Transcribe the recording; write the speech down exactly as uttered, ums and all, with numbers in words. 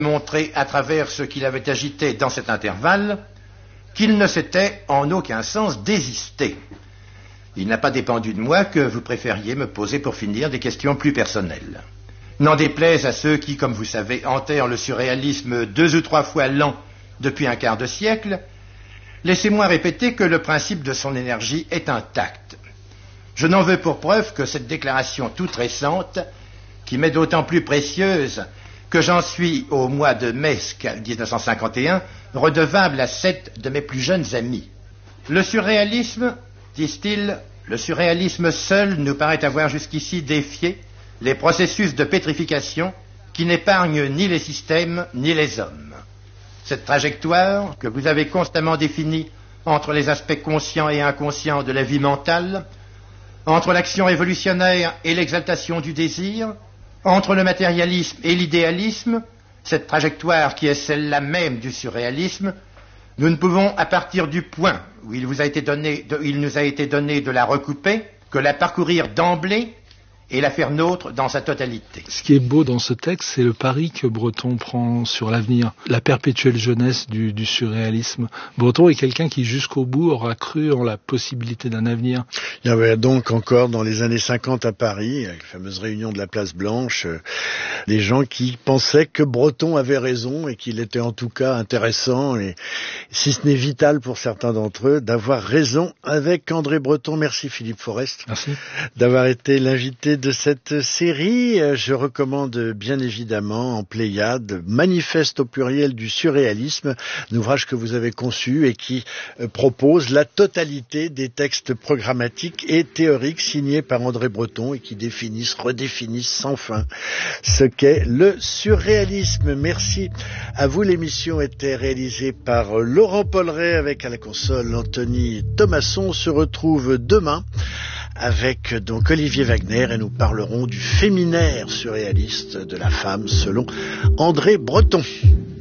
montré à travers ce qu'il avait agité dans cet intervalle qu'il ne s'était en aucun sens désisté. Il n'a pas dépendu de moi que vous préfériez me poser pour finir des questions plus personnelles. N'en déplaise à ceux qui, comme vous savez, enterrent le surréalisme deux ou trois fois l'an depuis un quart de siècle, laissez-moi répéter que le principe de son énergie est intact. Je n'en veux pour preuve que cette déclaration toute récente, qui m'est d'autant plus précieuse que j'en suis, au mois de mai dix-neuf cent cinquante et un, redevable à sept de mes plus jeunes amis. Le surréalisme, disent-ils, le surréalisme seul nous paraît avoir jusqu'ici défié les processus de pétrification qui n'épargnent ni les systèmes ni les hommes. Cette trajectoire que vous avez constamment définie entre les aspects conscients et inconscients de la vie mentale, entre l'action révolutionnaire et l'exaltation du désir, entre le matérialisme et l'idéalisme, cette trajectoire qui est celle-là même du surréalisme, nous ne pouvons, à partir du point où il, vous a été donné de, il nous a été donné de la recouper, que la parcourir d'emblée et la faire nôtre dans sa totalité. Ce qui est beau dans ce texte, c'est le pari que Breton prend sur l'avenir, la perpétuelle jeunesse du, du surréalisme. Breton est quelqu'un qui, jusqu'au bout, aura cru en la possibilité d'un avenir. Il y avait donc encore, dans les années cinquante à Paris, avec la fameuse réunion de la Place Blanche, euh, des gens qui pensaient que Breton avait raison et qu'il était en tout cas intéressant, et si ce n'est vital pour certains d'entre eux, d'avoir raison avec André Breton. Merci Philippe Forest. Merci. D'avoir été l'invité de cette série. Je recommande bien évidemment en Pléiade Manifeste au pluriel du surréalisme, un ouvrage que vous avez conçu et qui propose la totalité des textes programmatiques et théoriques signés par André Breton et qui définissent, redéfinissent sans fin ce qu'est le surréalisme. Merci à vous. L'émission était réalisée par Laurent Polleret avec à la console Anthony Thomasson. On se retrouve demain avec donc Olivier Wagner et nous parlerons du féminaire surréaliste de la femme selon André Breton.